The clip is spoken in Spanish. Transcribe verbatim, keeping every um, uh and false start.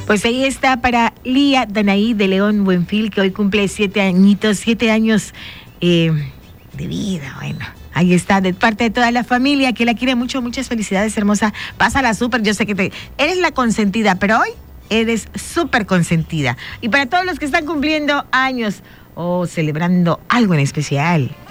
Pues ahí está para Lía Danaí de León Buenfil, que hoy cumple siete añitos, siete años eh, de vida, bueno. Ahí está, de parte de toda la familia que la quiere mucho, muchas felicidades, hermosa. Pásala súper, yo sé que te, eres la consentida, pero hoy eres súper consentida. Y para todos los que están cumpliendo años o celebrando algo en especial,